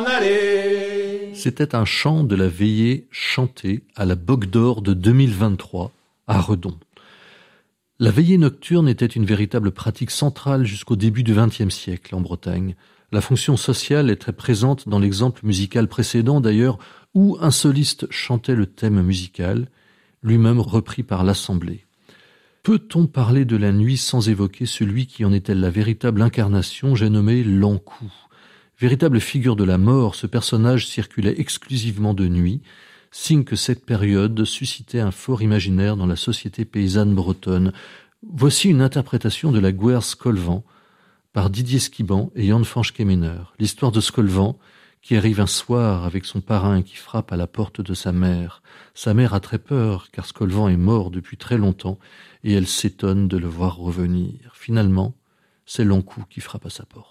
C'était un chant de la veillée chanté à la Bogue d'Or de 2023 à Redon. La veillée nocturne était une véritable pratique centrale jusqu'au début du XXe siècle en Bretagne. La fonction sociale est très présente dans l'exemple musical précédent d'ailleurs, où un soliste chantait le thème musical, lui-même repris par l'assemblée. Peut-on parler de la nuit sans évoquer celui qui en était la véritable incarnation, j'ai nommé l'Ankou. Véritable figure de la mort, ce personnage circulait exclusivement de nuit, signe que cette période suscitait un fort imaginaire dans la société paysanne bretonne. Voici une interprétation de la Guerre Scolvan par Didier Skiban et Jan Fanchkemener. L'histoire de Scolvan, qui arrive un soir avec son parrain et qui frappe à la porte de sa mère. Sa mère a très peur, car Scolvan est mort depuis très longtemps, et elle s'étonne de le voir revenir. Finalement, c'est l'Ankou qui frappe à sa porte.